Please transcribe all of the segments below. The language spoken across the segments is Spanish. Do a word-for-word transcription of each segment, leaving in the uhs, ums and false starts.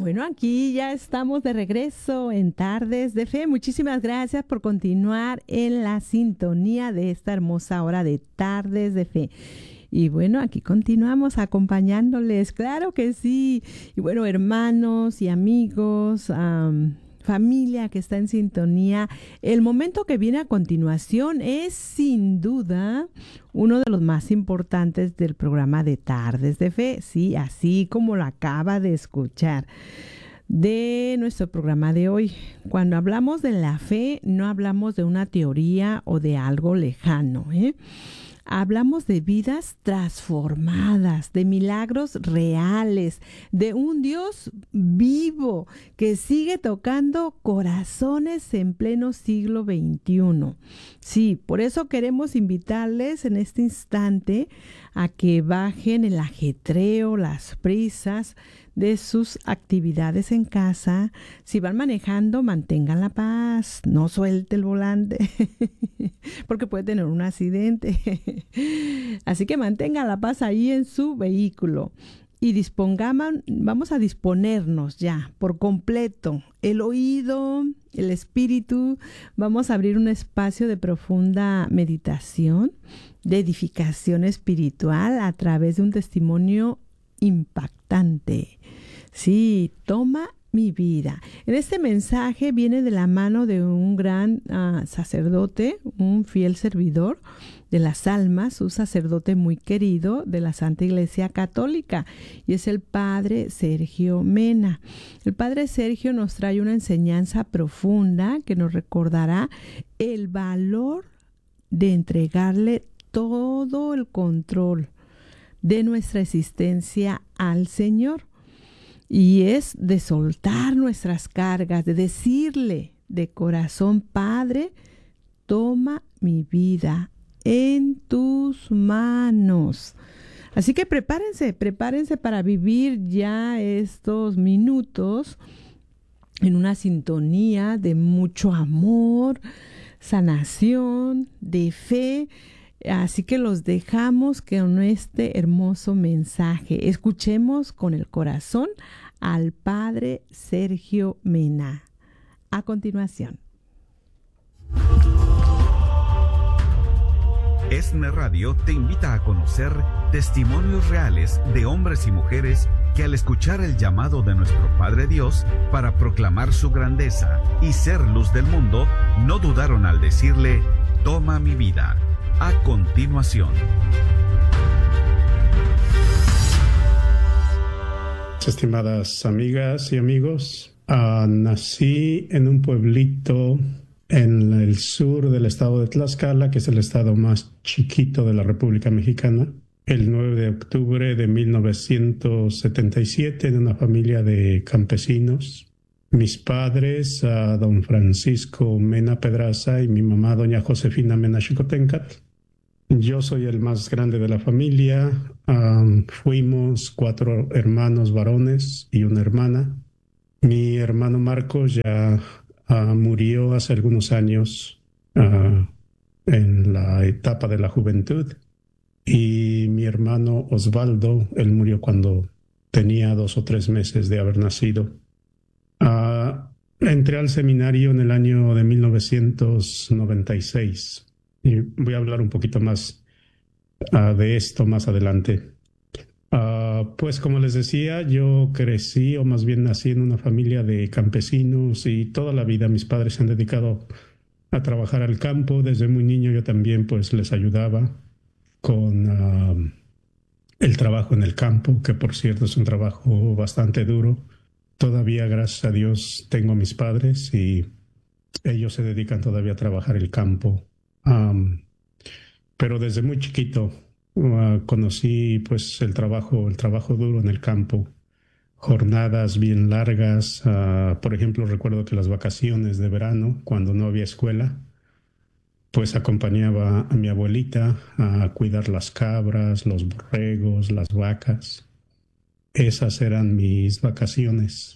Bueno, aquí ya estamos de regreso en Tardes de Fe. Muchísimas gracias por continuar en la sintonía de esta hermosa hora de Tardes de Fe. Y bueno, aquí continuamos acompañándoles, claro que sí. Y bueno, hermanos y amigos, um, familia que está en sintonía, el momento que viene a continuación es sin duda uno de los más importantes del programa de Tardes de Fe, sí, así como lo acaba de escuchar, de nuestro programa de hoy. Cuando hablamos de la fe, no hablamos de una teoría o de algo lejano, ¿eh? Hablamos de vidas transformadas, de milagros reales, de un Dios vivo que sigue tocando corazones en pleno siglo veintiuno. Sí, por eso queremos invitarles en este instante a que bajen el ajetreo, las prisas de sus actividades en casa. Si van manejando, mantengan la paz, no suelte el volante, porque puede tener un accidente. Así que mantengan la paz ahí en su vehículo y dispongamos, vamos a disponernos ya por completo, el oído, el espíritu. Vamos a abrir un espacio de profunda meditación, de edificación espiritual a través de un testimonio impactante. Sí, toma mi vida. En este mensaje viene de la mano de un gran uh, sacerdote, un fiel servidor de las almas, un sacerdote muy querido de la Santa Iglesia Católica, y es el Padre Sergio Mena. El Padre Sergio nos trae una enseñanza profunda que nos recordará el valor de entregarle todo el control de nuestra existencia al Señor. Y es de soltar nuestras cargas, de decirle de corazón: Padre, toma mi vida en tus manos. Así que prepárense, prepárense para vivir ya estos minutos en una sintonía de mucho amor, sanación, de fe. Así que los dejamos con este hermoso mensaje. Escuchemos con el corazón al Padre Sergio Mena. A continuación. ESNE Radio te invita a conocer testimonios reales de hombres y mujeres que al escuchar el llamado de nuestro Padre Dios para proclamar su grandeza y ser luz del mundo, no dudaron al decirle: toma mi vida. A continuación. Estimadas amigas y amigos, uh, nací en un pueblito en el sur del estado de Tlaxcala, que es el estado más chiquito de la República Mexicana, el nueve de octubre de mil novecientos setenta y siete, en una familia de campesinos. Mis padres, uh, don Francisco Mena Pedraza, y mi mamá, doña Josefina Mena Xicoténcatl. Yo soy el más grande de la familia. Um, fuimos cuatro hermanos varones y una hermana. Mi hermano Marcos ya uh, murió hace algunos años uh, en la etapa de la juventud. Y mi hermano Osvaldo, él murió cuando tenía dos o tres meses de haber nacido. Uh, entré al seminario en el año de mil novecientos noventa y seis. Y voy a hablar un poquito más uh, de esto más adelante. Uh, pues como les decía, yo crecí, o más bien nací en una familia de campesinos, y toda la vida mis padres se han dedicado a trabajar al campo. Desde muy niño yo también pues les ayudaba con uh, el trabajo en el campo, que por cierto es un trabajo bastante duro. Todavía, gracias a Dios, tengo a mis padres y ellos se dedican todavía a trabajar el campo. Um, pero desde muy chiquito uh, conocí pues el trabajo, el trabajo duro en el campo, jornadas bien largas. Uh, por ejemplo, recuerdo que las vacaciones de verano, cuando no había escuela, pues acompañaba a mi abuelita a cuidar las cabras, los borregos, las vacas. Esas eran mis vacaciones.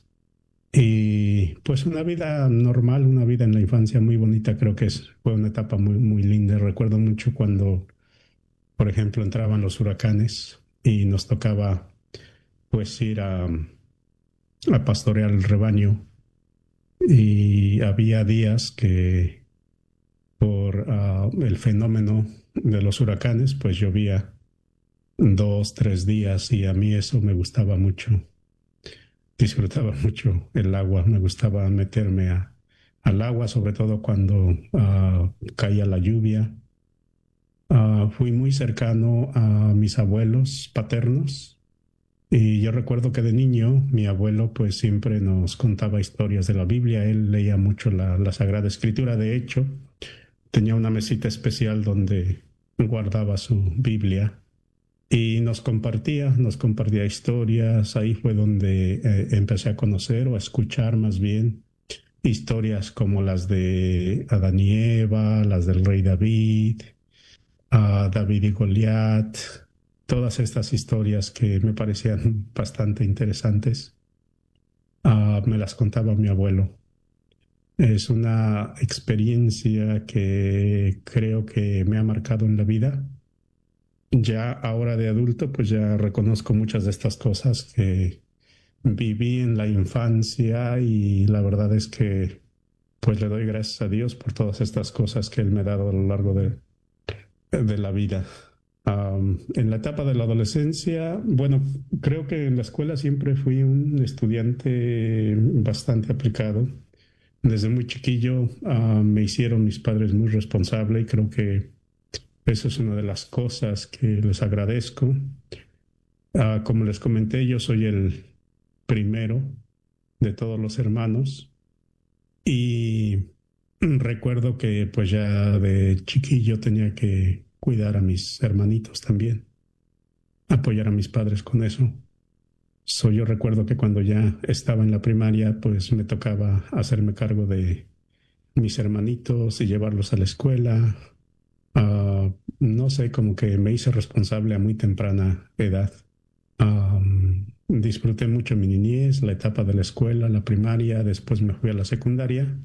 Y pues una vida normal, una vida en la infancia muy bonita. Creo que es, fue una etapa muy, muy linda. Recuerdo mucho cuando, por ejemplo, entraban los huracanes y nos tocaba pues ir a, a pastorear el rebaño y había días que por uh, el fenómeno de los huracanes pues llovía dos, tres días y a mí eso me gustaba mucho. Disfrutaba mucho el agua, me gustaba meterme a, al agua, sobre todo cuando uh, caía la lluvia. Uh, fui muy cercano a mis abuelos paternos y yo recuerdo que de niño mi abuelo pues siempre nos contaba historias de la Biblia. Él leía mucho la, la Sagrada Escritura. De hecho, tenía una mesita especial donde guardaba su Biblia y nos compartía, nos compartía historias. Ahí fue donde eh, empecé a conocer o a escuchar más bien historias como las de Adán y Eva, las del rey David, a David y Goliat, todas estas historias que me parecían bastante interesantes, uh, me las contaba mi abuelo. Es una experiencia que creo que me ha marcado en la vida. Ya ahora de adulto, pues ya reconozco muchas de estas cosas que viví en la infancia y la verdad es que pues le doy gracias a Dios por todas estas cosas que Él me ha dado a lo largo de de la vida. Um, en la etapa de la adolescencia, bueno, creo que en la escuela siempre fui un estudiante bastante aplicado. Desde muy chiquillo uh, me hicieron mis padres muy responsable y creo que eso es una de las cosas que les agradezco. Uh, como les comenté, yo soy el primero de todos los hermanos y recuerdo que pues ya de chiquillo tenía que cuidar a mis hermanitos también, apoyar a mis padres con eso. So, yo recuerdo que cuando ya estaba en la primaria, pues me tocaba hacerme cargo de mis hermanitos y llevarlos a la escuela. Uh, no sé, como que me hice responsable a muy temprana edad. Um, disfruté mucho mi niñez, la etapa de la escuela, la primaria, después me fui a la secundaria.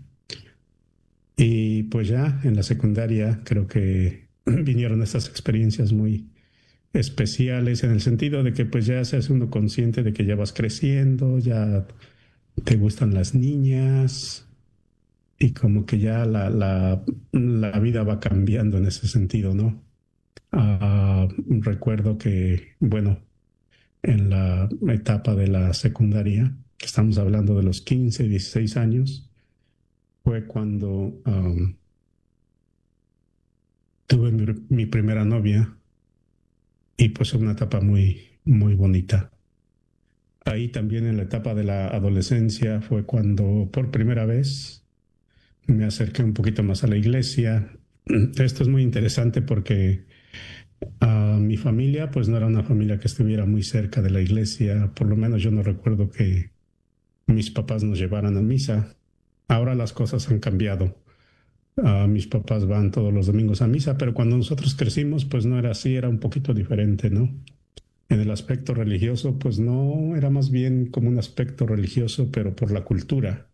Y pues ya en la secundaria creo que vinieron estas experiencias muy especiales en el sentido de que pues ya se hace uno consciente de que ya vas creciendo, ya te gustan las niñas y como que ya la, la, la vida va cambiando en ese sentido, ¿no? Uh, recuerdo que, bueno, en la etapa de la secundaria, que estamos hablando de los quince, dieciséis años, fue cuando um, tuve mi, mi primera novia y pues una etapa muy, muy bonita. Ahí también en la etapa de la adolescencia fue cuando por primera vez me acerqué un poquito más a la iglesia. Esto es muy interesante porque uh, mi familia pues no era una familia que estuviera muy cerca de la iglesia. Por lo menos yo no recuerdo que mis papás nos llevaran a misa. Ahora las cosas han cambiado. Uh, mis papás van todos los domingos a misa, pero cuando nosotros crecimos, pues no era así, era un poquito diferente, ¿no? En el aspecto religioso, pues no, era más bien como un aspecto religioso, pero por la cultura.